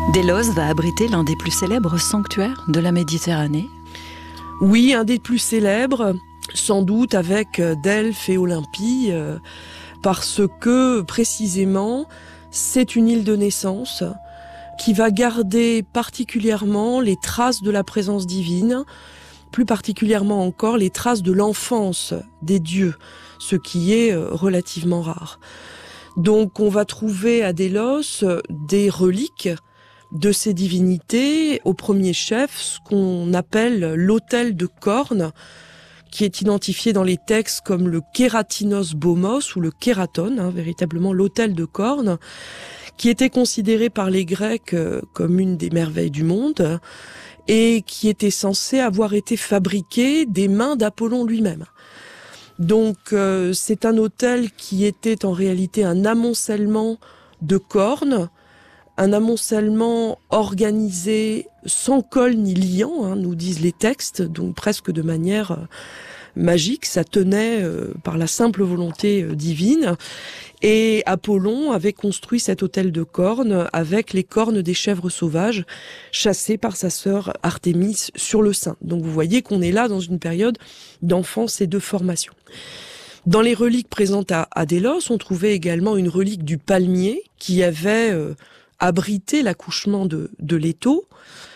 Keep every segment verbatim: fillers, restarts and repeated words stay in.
Délos va abriter l'un des plus célèbres sanctuaires de la Méditerranée. Oui, un des plus célèbres, sans doute avec Delphes et Olympie, euh, parce que précisément, c'est une île de naissance qui va garder particulièrement les traces de la présence divine, plus particulièrement encore les traces de l'enfance des dieux, ce qui est relativement rare. Donc on va trouver à Délos des reliques de ces divinités, au premier chef, ce qu'on appelle l'autel de cornes, qui est identifié dans les textes comme le Kératinos Bomos ou le Kératon, hein, véritablement l'autel de cornes, qui était considéré par les Grecs comme une des merveilles du monde et qui était censé avoir été fabriqué des mains d'Apollon lui-même. Donc euh, c'est un autel qui était en réalité un amoncellement de cornes, un amoncellement organisé sans col ni liant, hein, nous disent les textes, donc presque de manière euh, magique, ça tenait euh, par la simple volonté euh, divine. Et Apollon avait construit cet autel de cornes avec les cornes des chèvres sauvages chassées par sa sœur Artémis sur le sein. Donc vous voyez qu'on est là dans une période d'enfance et de formation. Dans les reliques présentes à, à Délos, on trouvait également une relique du palmier qui avait euh, abrité l'accouchement de, de Léto.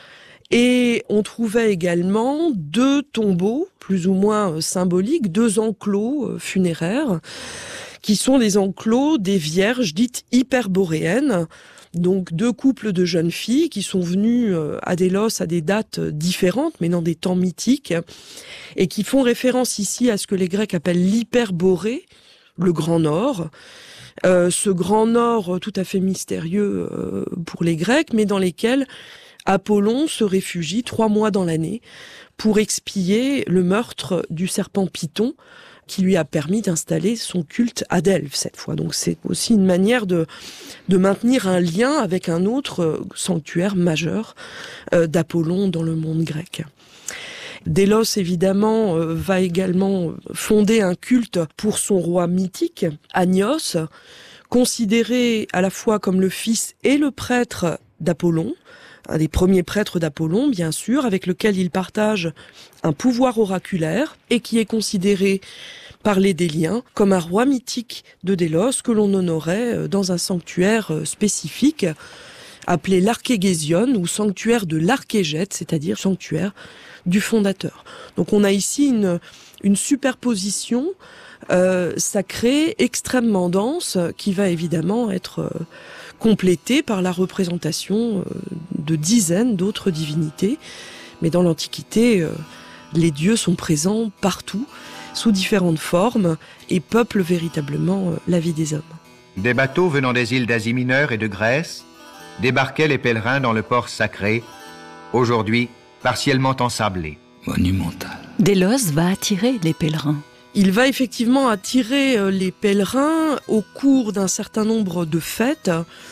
Et on trouvait également deux tombeaux, plus ou moins symboliques, deux enclos funéraires, qui sont des enclos des vierges dites hyperboréennes, donc deux couples de jeunes filles qui sont venues à Délos à des dates différentes, mais dans des temps mythiques, et qui font référence ici à ce que les Grecs appellent l'hyperborée, le Grand Nord. Euh, ce Grand Nord tout à fait mystérieux euh, pour les Grecs, mais dans lesquels Apollon se réfugie trois mois dans l'année pour expier le meurtre du serpent Python qui lui a permis d'installer son culte à Delphes cette fois. Donc c'est aussi une manière de, de maintenir un lien avec un autre sanctuaire majeur euh, d'Apollon dans le monde grec. Délos, évidemment, euh, va également fonder un culte pour son roi mythique, Agnos, considéré à la fois comme le fils et le prêtre d'Apollon, un des premiers prêtres d'Apollon, bien sûr, avec lequel il partage un pouvoir oraculaire et qui est considéré par les Déliens comme un roi mythique de Délos que l'on honorait dans un sanctuaire spécifique appelé l'Archégésion ou sanctuaire de l'Archégète, c'est-à-dire sanctuaire du fondateur. Donc on a ici une, une superposition euh, sacrée extrêmement dense qui va évidemment être euh, complétée par la représentation euh, de dizaines d'autres divinités. Mais dans l'Antiquité, euh, les dieux sont présents partout, sous différentes formes, et peuplent véritablement euh, la vie des hommes. Des bateaux venant des îles d'Asie mineure et de Grèce débarquaient les pèlerins dans le port sacré, aujourd'hui partiellement ensablé. Monumental. Délos va attirer les pèlerins. Il va effectivement attirer les pèlerins au cours d'un certain nombre de fêtes.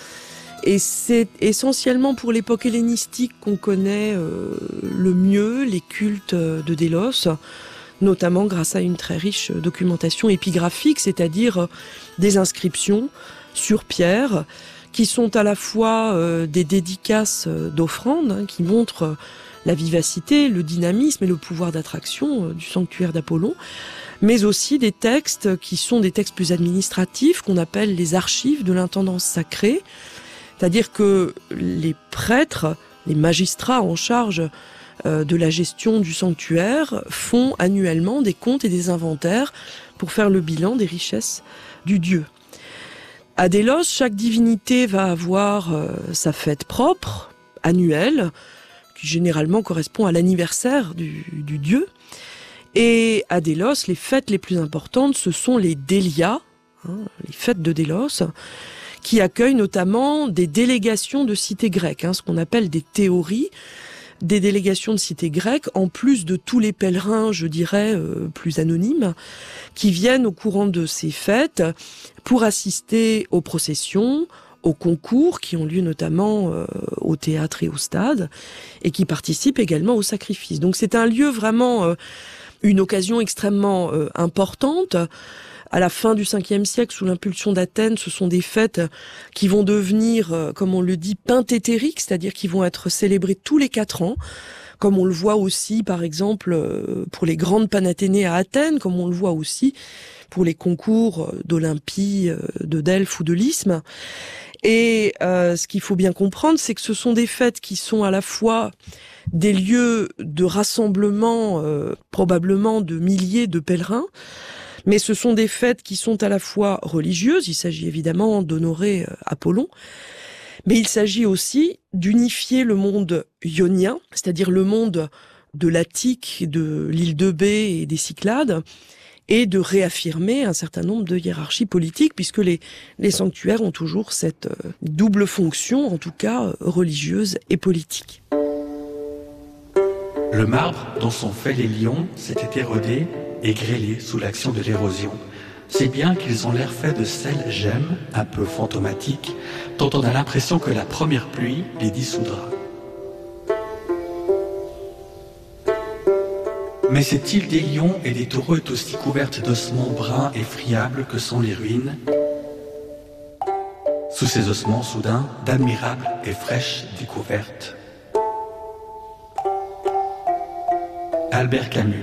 Et c'est essentiellement pour l'époque hellénistique qu'on connaît euh, le mieux les cultes de Délos, notamment grâce à une très riche documentation épigraphique, c'est-à-dire des inscriptions sur pierre, qui sont à la fois euh, des dédicaces d'offrandes, hein, qui montrent la vivacité, le dynamisme et le pouvoir d'attraction euh, du sanctuaire d'Apollon, mais aussi des textes qui sont des textes plus administratifs, qu'on appelle les archives de l'intendance sacrée, c'est-à-dire que les prêtres, les magistrats en charge euh, de la gestion du sanctuaire font annuellement des comptes et des inventaires pour faire le bilan des richesses du dieu. À Délos, chaque divinité va avoir euh, sa fête propre, annuelle, qui généralement correspond à l'anniversaire du, du dieu. Et à Délos, les fêtes les plus importantes, ce sont les Délias, hein, les fêtes de Délos, qui accueillent notamment des délégations de cités grecques, hein, ce qu'on appelle des théories, des délégations de cités grecques, en plus de tous les pèlerins, je dirais, euh, plus anonymes, qui viennent au courant de ces fêtes pour assister aux processions, aux concours qui ont lieu notamment euh, au théâtre et au stade, et qui participent également aux sacrifices. Donc c'est un lieu vraiment, euh, une occasion extrêmement euh, importante, à la fin du cinquième siècle, sous l'impulsion d'Athènes, ce sont des fêtes qui vont devenir, comme on le dit, pentétériques, c'est-à-dire qui vont être célébrées tous les quatre ans, comme on le voit aussi, par exemple, pour les grandes Panathénées à Athènes, comme on le voit aussi pour les concours d'Olympie, de Delphes ou de l'Isthme. Et euh, ce qu'il faut bien comprendre, c'est que ce sont des fêtes qui sont à la fois des lieux de rassemblement, euh, probablement de milliers de pèlerins, mais ce sont des fêtes qui sont à la fois religieuses, il s'agit évidemment d'honorer Apollon, mais il s'agit aussi d'unifier le monde ionien, c'est-à-dire le monde de l'Attique, de l'île d'Eubée et des Cyclades, et de réaffirmer un certain nombre de hiérarchies politiques, puisque les, les sanctuaires ont toujours cette euh, double fonction, en tout cas euh, religieuse et politique. Le marbre dont sont faits les lions s'était érodé et grêlé sous l'action de l'érosion, si bien qu'ils ont l'air faits de sel gemme, un peu fantomatique, dont on a l'impression que la première pluie les dissoudra. Mais cette île des lions et des taureaux est aussi couverte d'ossements bruns et friables que sont les ruines. Sous ces ossements, soudain, d'admirables et fraîches découvertes. Albert Camus.